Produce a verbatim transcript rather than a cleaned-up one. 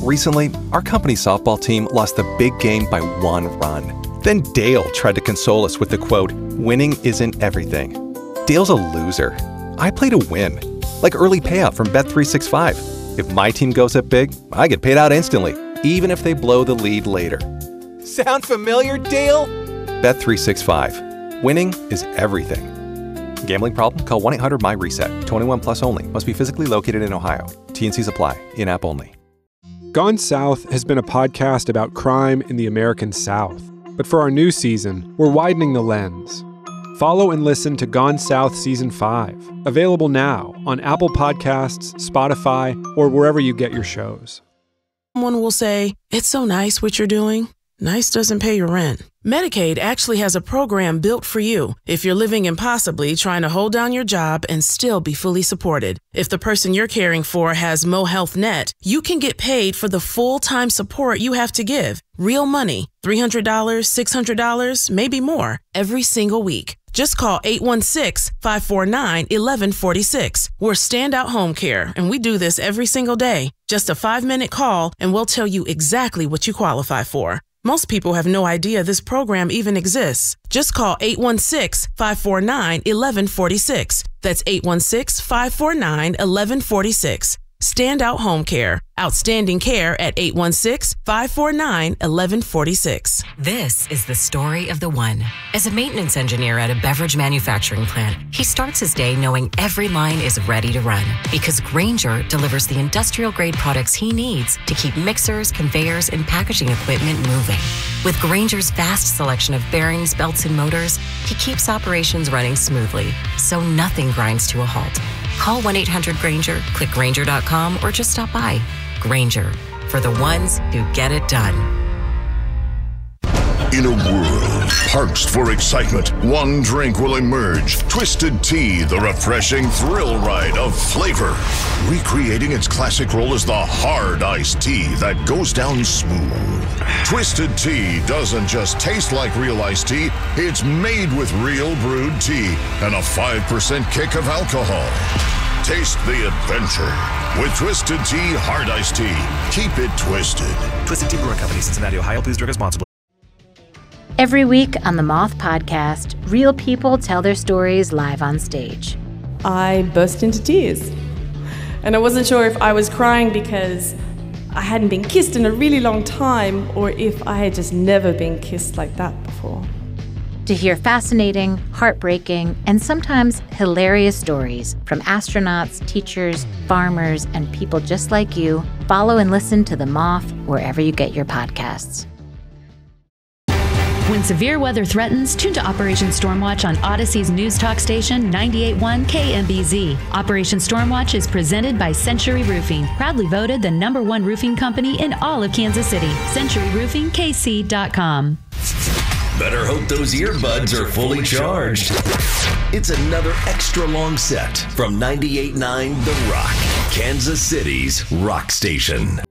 Recently, our company's softball team lost the big game by one run. Then Dale tried to console us with the quote, "Winning isn't everything." Dale's a loser. I play to win, like early payout from Bet three sixty-five. If my team goes up big, I get paid out instantly, even if they blow the lead later. Sound familiar, Dale? Bet three sixty-five. Winning is everything. Gambling problem? Call one eight hundred M Y reset. twenty-one plus only. Must be physically located in Ohio. T and Cs apply. In-app only. Gone South has been a podcast about crime in the American South. But for our new season, we're widening the lens. Follow and listen to Gone South Season five. Available now on Apple Podcasts, Spotify, or wherever you get your shows. Someone will say, "It's so nice what you're doing." Nice doesn't pay your rent. Medicaid actually has a program built for you if you're living impossibly trying to hold down your job and still be fully supported. If the person you're caring for has Mo Health Net, you can get paid for the full-time support you have to give. Real money, three hundred dollars, six hundred dollars, maybe more, every single week. Just call eight one six, five four nine, one one four six. We're Standout Home Care, and we do this every single day. Just a five-minute call, and we'll tell you exactly what you qualify for. Most people have no idea this program even exists. Just call eight one six, five four nine, one one four six. That's eight one six, five four nine, one one four six. Standout Home Care. Outstanding care at eight one six, five four nine, one one four six. This is the story of the one. As a maintenance engineer at a beverage manufacturing plant, he starts his day knowing every line is ready to run because Grainger delivers the industrial-grade products he needs to keep mixers, conveyors, and packaging equipment moving. With Grainger's vast selection of bearings, belts, and motors, he keeps operations running smoothly, so nothing grinds to a halt. Call one eight hundred Grainger, click Grainger dot com, or just stop by. Grainger, for the ones who get it done. In a world parched for excitement, one drink will emerge. Twisted Tea, the refreshing thrill ride of flavor. Recreating its classic role as the hard iced tea that goes down smooth. Twisted Tea doesn't just taste like real iced tea, it's made with real brewed tea and a five percent kick of alcohol. Taste the adventure with Twisted Tea Hard Iced Tea. Keep it twisted. Twisted Tea Brewing Company, Cincinnati, Ohio. Please drink responsibly. Every week on the Moth Podcast, real people tell their stories live on stage. I burst into tears. And I wasn't sure if I was crying because I hadn't been kissed in a really long time or if I had just never been kissed like that before. To hear fascinating, heartbreaking, and sometimes hilarious stories from astronauts, teachers, farmers, and people just like you, follow and listen to The Moth wherever you get your podcasts. When severe weather threatens, tune to Operation Stormwatch on Odyssey's news talk station ninety-eight point one K M B Z. Operation Stormwatch is presented by Century Roofing, proudly voted the number one roofing company in all of Kansas City. Century Roofing K C dot com. Better hope those earbuds are fully charged. It's another extra long set from ninety-eight point nine The Rock, Kansas City's rock station.